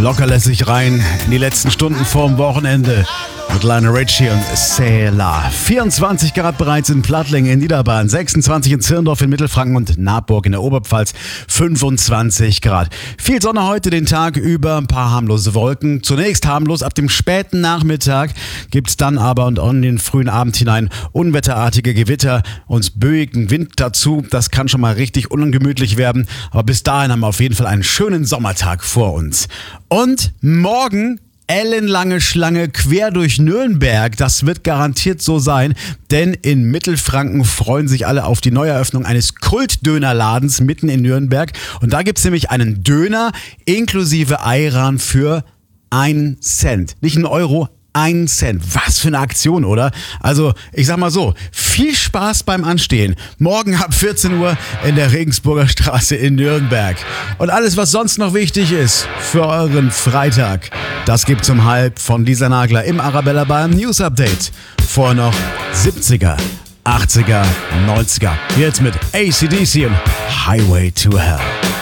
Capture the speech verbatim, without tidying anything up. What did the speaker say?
Locker lässig rein in die letzten Stunden vorm Wochenende mit Lionel Richie und Sailor. vierundzwanzig Grad bereits in Plattling in Niederbayern, sechsundzwanzig in Zirndorf in Mittelfranken und Naburg in der Oberpfalz, fünfundzwanzig Grad. Viel Sonne heute den Tag über, ein paar harmlose Wolken. Zunächst harmlos, ab dem späten Nachmittag gibt's dann aber und in den frühen Abend hinein unwetterartige Gewitter und böigen Wind dazu. Das kann schon mal richtig ungemütlich werden, aber bis dahin haben wir auf jeden Fall einen schönen Sommertag vor uns. Und morgen ellenlange Schlange quer durch Nürnberg. Das wird garantiert so sein, denn in Mittelfranken freuen sich alle auf die Neueröffnung eines Kultdönerladens mitten in Nürnberg. Und da gibt's nämlich einen Döner inklusive Ayran für einen Cent. Nicht einen Euro, ein Cent. Was für eine Aktion, oder? Also, ich sag mal so, viel Spaß beim Anstehen. Morgen ab vierzehn Uhr in der Regensburger Straße in Nürnberg. Und alles, was sonst noch wichtig ist für euren Freitag, das gibt's um halb von Lisa Nagler im Arabella Bayern News Update. Vorher noch siebziger, achtziger, neunziger. Jetzt mit A C D C und Highway to Hell.